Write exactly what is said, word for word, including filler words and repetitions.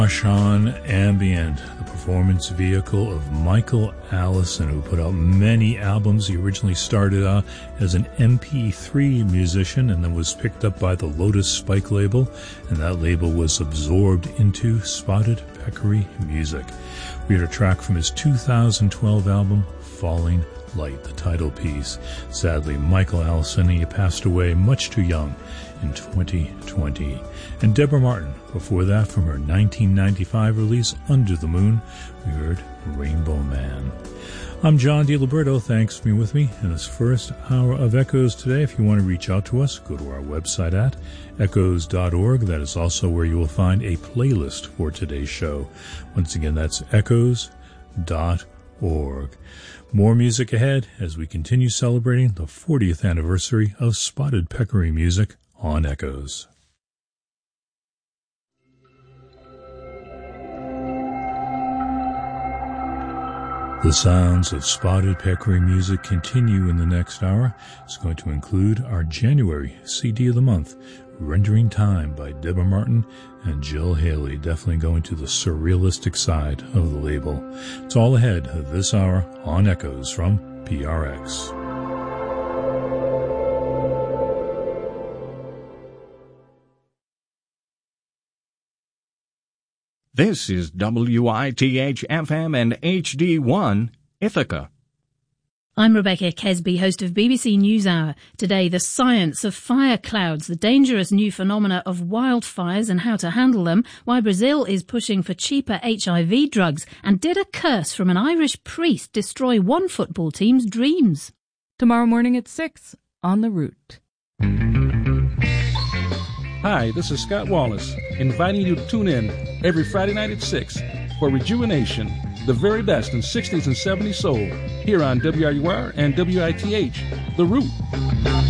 Marchand Ambient, the performance vehicle of Michael Allison, who put out many albums. He originally started out as an M P three musician and then was picked up by the Lotus Spike label, and that label was absorbed into Spotted Peccary Music. We heard a track from his two thousand twelve album, Falling Light, the title piece. Sadly, Michael Allison, he passed away much too young in twenty twenty. And Deborah Martin, before that, from her nineteen ninety-five release, Under the Moon, we heard Rainbow Man. I'm John DiLiberto. Thanks for being with me in this first hour of Echoes today. If you want to reach out to us, go to our website at echoes dot org. That is also where you will find a playlist for today's show. Once again, that's echoes dot org. More music ahead as we continue celebrating the fortieth anniversary of Spotted Peccary Music on Echoes. The sounds of Spotted Peccary Music continue in the next hour. It's going to include our January C D of the month, Rendering Time by Deborah Martin and Jill Haley, definitely going to the surrealistic side of the label. It's all ahead of this hour on Echoes from P R X. This is W I T H F M and H D one, Ithaca. I'm Rebecca Kesby, host of B B C NewsHour. Today, the science of fire clouds, the dangerous new phenomena of wildfires and how to handle them, why Brazil is pushing for cheaper H I V drugs, and did a curse from an Irish priest destroy one football team's dreams? Tomorrow morning at six, on The Route. Hi, this is Scott Wallace, inviting you to tune in every Friday night at six for Rejuvenation, the very best in sixties and seventies soul, here on W R U R and W I T H, The Root.